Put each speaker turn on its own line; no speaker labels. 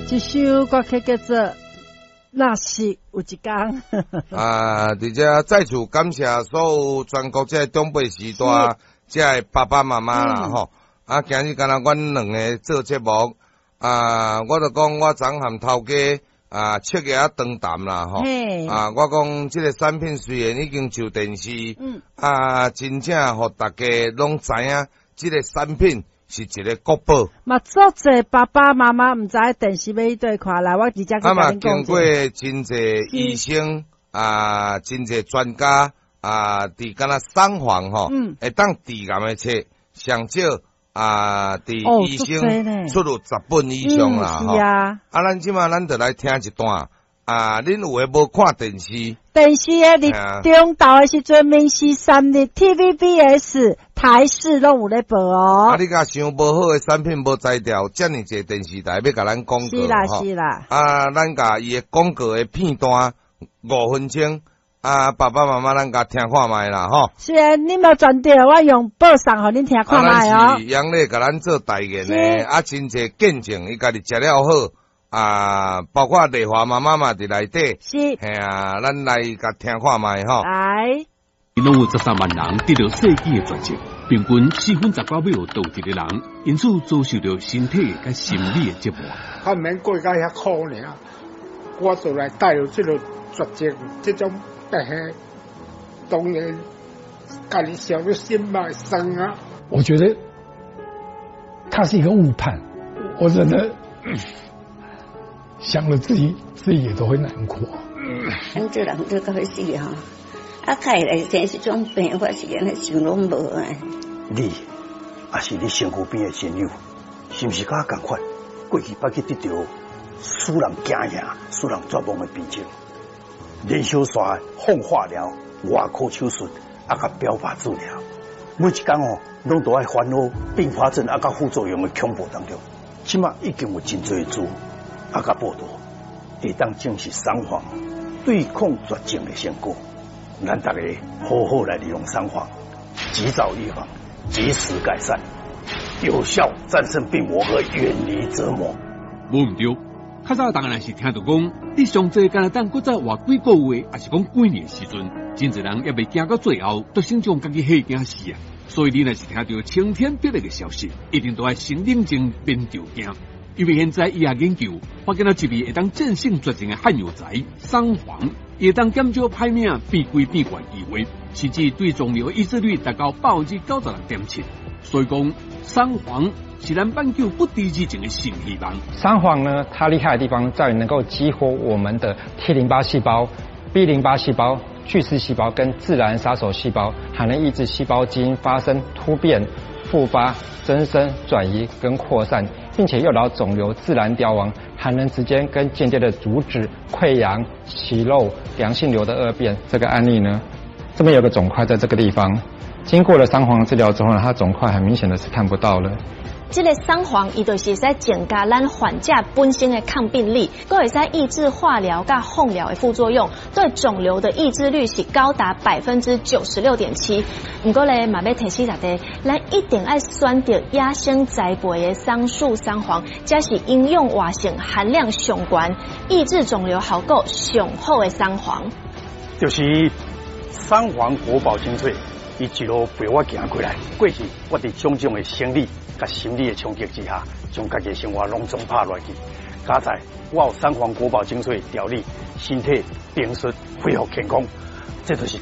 这首歌曲叫做《那是有一天》。
而且再次感谢所有全国这长辈时代这爸爸妈妈啦吼。今日敢若阮两个做节目，我就讲我昨含头家七月长谈啦吼。我讲这个产品虽然已经上电视，真正互大家拢知影，这个产品是一个国宝。
嘛，做者爸爸妈妈唔知电视要去对看来，我直接甲恁讲。
经过真侪医生真侪专家伫敢若送房吼，会当治癌的册上少伫医生出入10本以上啦吼。咱即马咱就来听一段。恁有诶无看电视？
电视诶，你中昼诶时阵，明视3日 TVBS 台视拢有咧播哦。
你甲想无好诶产品无摘掉，遮尔济电视台要甲咱广告
是啦是啦。
咱甲伊诶广告诶片段5分钟，爸爸妈妈咱甲听看卖啦吼。
虽然你无转掉，我用播送互恁听看卖哦。
咱是杨丽甲咱做代言诶，真济见证，伊家己食了好。包括丽华妈妈嘛伫内底，
是，
咱来甲听看卖吼。
来，
拢有13万人得到世纪的绝症，平均4分19秒倒一个人，因此遭受到身体甲心理的折磨。
他免过甲遐苦呢，我就来带有这个绝症，这种病，当然家己想要心脉生啊。
我觉得它是一个误判，我真的。想了自己也都会难过。
咱这人都到要死哈，开来生这种病，我是安尼想拢无啊。
你也是你身躯边的亲友，是毋是甲我同款？过去捌去得到使人惊吓、使人绝望的病症，连续刷放化疗、外科手术，甲标靶治疗，每一天拢都爱烦恼并发症甲副作用的恐怖当中。即马已经有真侪书。甲报道，会当证实三黄对抗绝症的成果。咱大家好好来利用三黄，及早预防，及时改善，有效战胜病魔和远离折磨。
无毋对，较早当然是听到讲，你上济敢若等搁再活几个月，还是讲几年时阵，真侪人也未行到最后，都先将家己吓惊死啊！所以你若是听到晴天霹雳嘅消息，一定都要先冷静，免着惊。因为现在医学研究发现了一味会当战胜绝症的罕药材三黄，会当减少歹命、变贵变怪异味，甚至对肿瘤抑制率达到96.7%。所以讲，三黄是咱挽救不治之症的新希望。
三黄呢，它厉害的地方在于能够激活我们的 T 淋巴细胞、B 淋巴细胞、巨噬细胞跟自然杀手细胞，还能抑制细胞基因发生突变、复发、增生、转移跟扩散，并且诱导肿瘤自然凋亡，还能直接跟间接的阻止溃疡、息肉、良性瘤的恶变。这个案例呢，这边有个肿块在这个地方，经过了三黄治疗之后呢，它肿块很明显的是看不到了。
这个三黄，伊就是在增加咱患者本身的抗病力，佫会使抑制化疗甲放疗的副作用，对肿瘤的抑制率是高达96.7%。不过咧，嘛要提醒大家，咱一定要选择野生栽培的桑树三黄，这是营养活性含量上高、抑制肿瘤效果上好的三黄。
就是三黄国宝精粹，伊一路陪我行过来。过去我伫种种的生理甲心理的冲击之下，将家己的生活拢总拍落去。加在我有三黄国宝精粹调理，身体平顺恢复健康，这就是